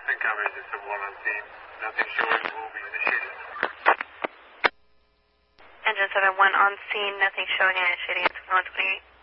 Cover, is this a one on scene? Nothing showing will be initiated. Engine 7-1 on scene, nothing showing initiating at 128.